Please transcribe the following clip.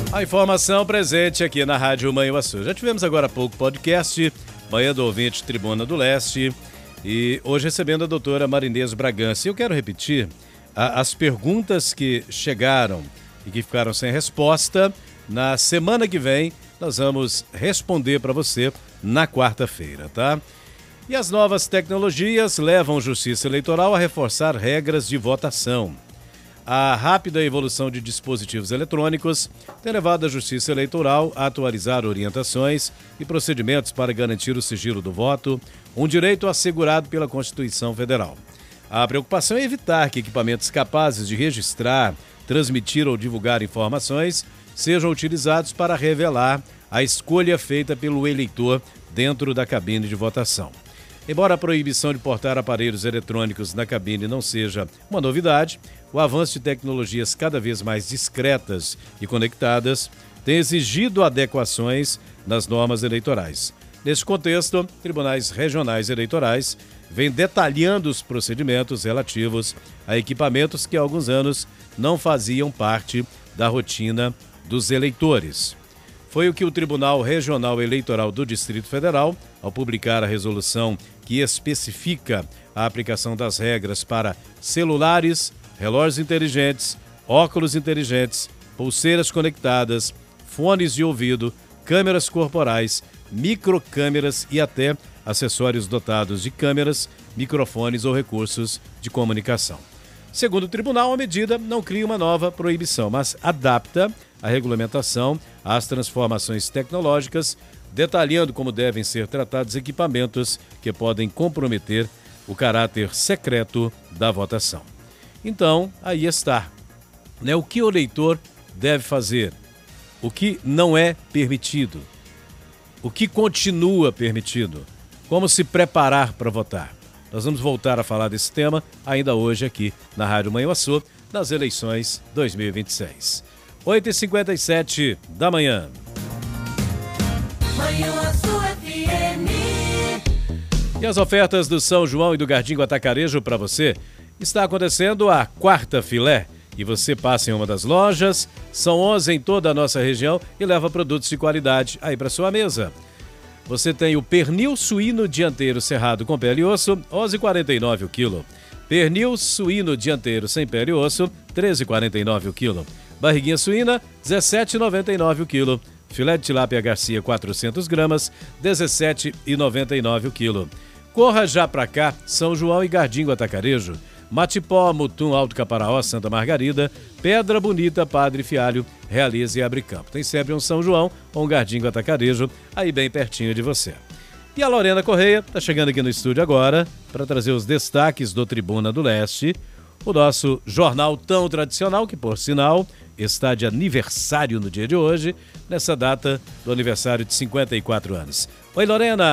A informação presente aqui na Rádio Manhuaçu. Já tivemos agora há pouco podcast, Manhã do Ouvinte, Tribuna do Leste, e hoje recebendo a doutora Marinês Bragança. E eu quero repetir as perguntas que chegaram e que ficaram sem resposta. Na semana que vem, nós vamos responder para você na quarta-feira, tá? E as novas tecnologias levam a Justiça Eleitoral a reforçar regras de votação. A rápida evolução de dispositivos eletrônicos tem levado a Justiça Eleitoral a atualizar orientações e procedimentos para garantir o sigilo do voto, um direito assegurado pela Constituição Federal. A preocupação é evitar que equipamentos capazes de registrar, transmitir ou divulgar informações sejam utilizados para revelar a escolha feita pelo eleitor dentro da cabine de votação. Embora a proibição de portar aparelhos eletrônicos na cabine não seja uma novidade, o avanço de tecnologias cada vez mais discretas e conectadas tem exigido adequações nas normas eleitorais. Neste contexto, tribunais regionais eleitorais vêm detalhando os procedimentos relativos a equipamentos que há alguns anos não faziam parte da rotina dos eleitores. Foi o que o Tribunal Regional Eleitoral do Distrito Federal, ao publicar a resolução que especifica a aplicação das regras para celulares, relógios inteligentes, óculos inteligentes, pulseiras conectadas, fones de ouvido, câmeras corporais, microcâmeras e até acessórios dotados de câmeras, microfones ou recursos de comunicação. Segundo o tribunal, a medida não cria uma nova proibição, mas adapta a regulamentação às transformações tecnológicas, detalhando como devem ser tratados equipamentos que podem comprometer o caráter secreto da votação. Então, aí está, né? O que o eleitor deve fazer, o que não é permitido, o que continua permitido, como se preparar para votar. Nós vamos voltar a falar desse tema ainda hoje aqui na Rádio Manhuaçu, nas eleições 2026. 8h57 da manhã. Manhuaçu FM. E as ofertas do São João e do Gardingo Atacarejo para você. Está acontecendo a quarta filé e você passa em uma das lojas, são 11 em toda a nossa região e leva produtos de qualidade aí para sua mesa. Você tem o pernil suíno dianteiro cerrado com pele e osso, R$ 11,49 o quilo. Pernil suíno dianteiro sem pele e osso, R$ 13,49 o quilo. Barriguinha suína, R$ 17,99 o quilo. Filé de tilápia Garcia, 400 gramas, R$ 17,99 o quilo. Corra já pra cá, São João e Gardingo Atacarejo. Matipó, Mutum, Alto Caparaó, Santa Margarida, Pedra Bonita, Padre Fialho, Realiza e Abre Campo. Tem sempre um São João ou um Gardingo Atacarejo aí bem pertinho de você. E a Lorena Correia está chegando aqui no estúdio agora para trazer os destaques do Tribuna do Leste, o nosso jornal tão tradicional que, por sinal, está de aniversário no dia de hoje, nessa data do aniversário de 54 anos. Oi, Lorena!